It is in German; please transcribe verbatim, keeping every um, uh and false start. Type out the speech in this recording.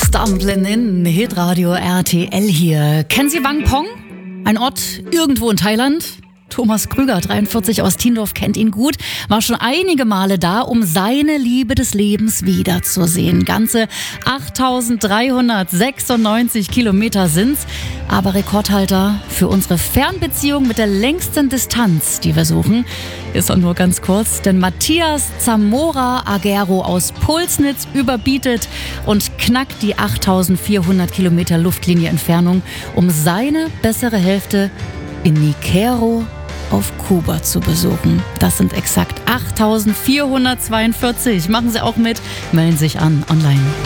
Stumblin' in Hitradio R T L hier. Kennen Sie Wang Pong? Ein Ort irgendwo in Thailand? Thomas Krüger, dreiundvierzig, aus Tiendorf, kennt ihn gut, war schon einige Male da, um seine Liebe des Lebens wiederzusehen. Ganze achttausenddreihundertsechsundneunzig Kilometer sind's, aber Rekordhalter für unsere Fernbeziehung mit der längsten Distanz, die wir suchen, ist auch nur ganz kurz, denn Matthias Zamora Agero aus Pulsnitz überbietet und knackt die achttausendvierhundert Kilometer Luftlinie Entfernung, um seine bessere Hälfte in Niquero auf Kuba zu besuchen. Das sind exakt achttausendvierhundertzweiundvierzig. Machen Sie auch mit, melden Sie sich an online.